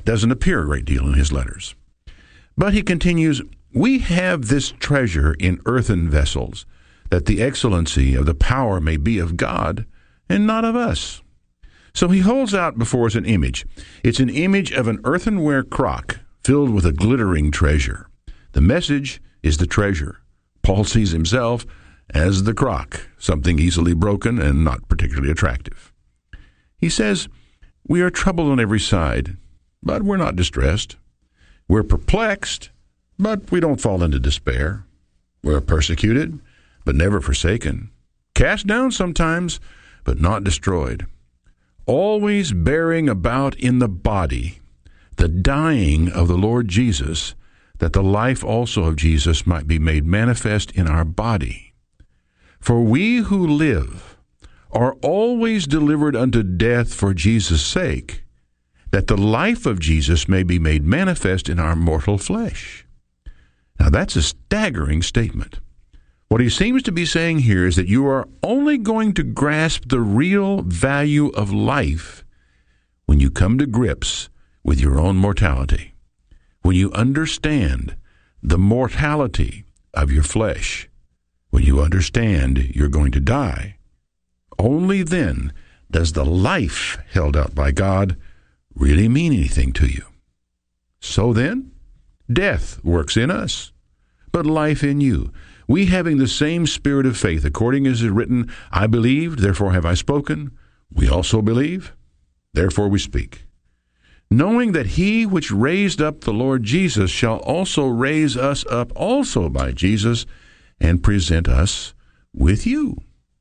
doesn't appear a great deal in his letters. But he continues, we have this treasure in earthen vessels, that the excellency of the power may be of God and not of us. So he holds out before us an image. It's an image of an earthenware crock filled with a glittering treasure. The message is the treasure. Paul sees himself as the crock, something easily broken and not particularly attractive. He says, we are troubled on every side, but we're not distressed. We're perplexed, but we don't fall into despair. We're persecuted, but never forsaken. Cast down sometimes, but not destroyed. Always bearing about in the body the dying of the Lord Jesus, that the life also of Jesus might be made manifest in our body. For we who live are always delivered unto death for Jesus' sake, that the life of Jesus may be made manifest in our mortal flesh. Now that's a staggering statement. What he seems to be saying here is that you are only going to grasp the real value of life when you come to grips with your own mortality, when you understand the mortality of your flesh, when you understand you're going to die. Only then does the life held out by God really mean anything to you. So then, death works in us, but life in you. We having the same spirit of faith, according as it is written, I believed, therefore have I spoken. We also believe, therefore we speak. Knowing that he which raised up the Lord Jesus shall also raise us up also by Jesus and present us with you.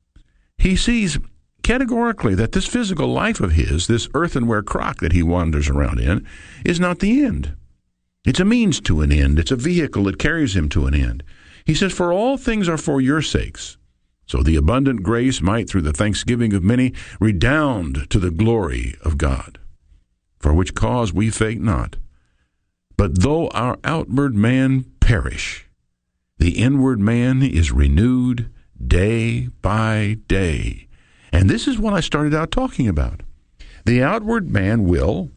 He sees categorically that this physical life of his, this earthenware crock that he wanders around in, is not the end. It's a means to an end. It's a vehicle that carries him to an end. He says, for all things are for your sakes, so the abundant grace might, through the thanksgiving of many, redound to the glory of God. For which cause we faint not. But though our outward man perish, the inward man is renewed day by day. And this is what I started out talking about. The outward man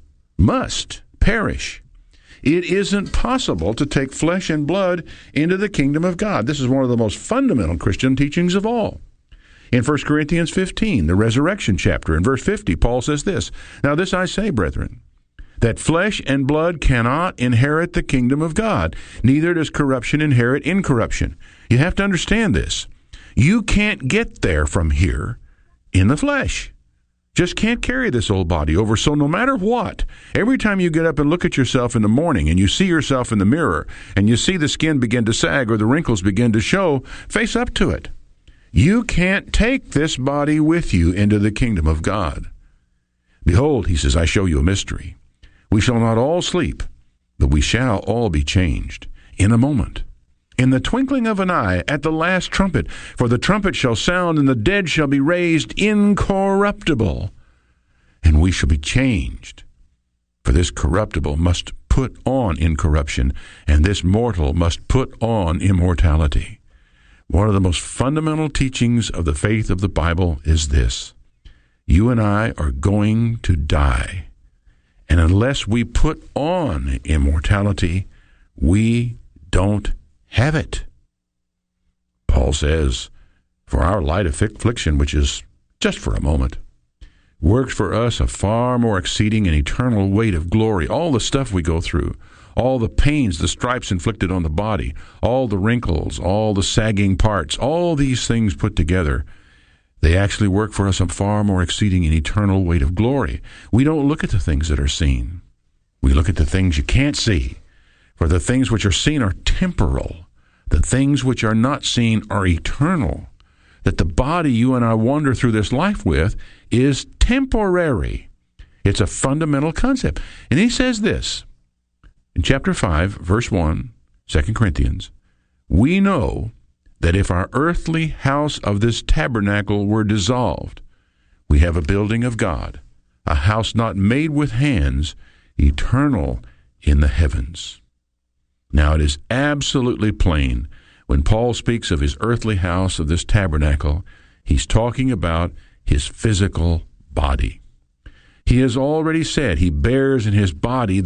must perish. It isn't possible to take flesh and blood into the kingdom of God. This is one of the most fundamental Christian teachings of all. In 1 Corinthians 15, the resurrection chapter, in verse 50, Paul says this, Now this I say, brethren, that flesh and blood cannot inherit the kingdom of God, neither does corruption inherit incorruption. You have to understand this. You can't get there from here in the flesh. Just can't carry this old body over. So no matter what, every time you get up and look at yourself in the morning and you see yourself in the mirror and you see the skin begin to sag or the wrinkles begin to show, face up to it. You can't take this body with you into the kingdom of God. Behold, he says, I show you a mystery. We shall not all sleep, but we shall all be changed in a moment, in the twinkling of an eye, at the last trumpet. For the trumpet shall sound, and the dead shall be raised incorruptible, and we shall be changed. For this corruptible must put on incorruption, and this mortal must put on immortality. One of the most fundamental teachings of the faith of the Bible is this. You and I are going to die. And unless we put on immortality, we don't have it. Paul says, for our light affliction, which is just for a moment, works for us a far more exceeding and eternal weight of glory. All the stuff we go through, all the pains, the stripes inflicted on the body, all the wrinkles, all the sagging parts, all these things put together, they actually work for us a far more exceeding and eternal weight of glory. We don't look at the things that are seen. We look at the things you can't see. For the things which are seen are temporal. The things which are not seen are eternal. That the body you and I wander through this life with is temporary. It's a fundamental concept. And he says this, in chapter 5, verse 1, 2 Corinthians, we know that if our earthly house of this tabernacle were dissolved, we have a building of God, a house not made with hands, eternal in the heavens. Now it is absolutely plain when Paul speaks of his earthly house of this tabernacle, he's talking about his physical body. He has already said he bears in his body